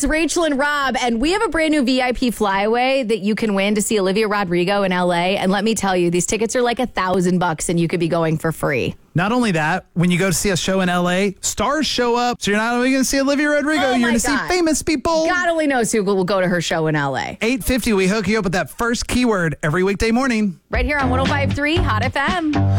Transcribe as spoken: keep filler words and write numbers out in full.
It's Rachel and Rob, and we have a brand new V I P flyaway that you can win to see Olivia Rodrigo in L A. And let me tell you, these tickets are like a thousand bucks, and you could be going for free. Not only that, when you go to see a show in L A, stars show up. So you're not only going to see Olivia Rodrigo, Oh you're my going to see God. famous people. God only knows who will go to her show in L A. eight fifty, we hook you up with that first keyword every weekday morning. Right here on one oh five point three Hot F M.